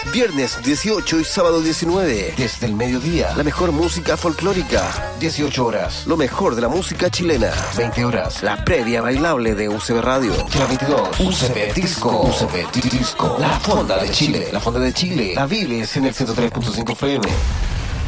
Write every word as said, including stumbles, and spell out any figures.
Viernes dieciocho y sábado diecinueve. Desde el mediodía, la mejor música folclórica. dieciocho horas, lo mejor de la música chilena. veinte horas, la previa bailable de U C B Radio. Y a las veintidós, U C B Disco. U C B Disco. La Fonda de Chile. La Fonda de Chile. La vives en el ciento tres punto cinco F M.